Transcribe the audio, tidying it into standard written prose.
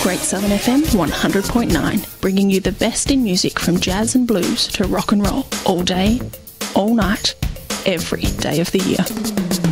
Great Southern FM 100.9, bringing you the best in music from jazz and blues to rock and roll, all day, all night, every day of the year.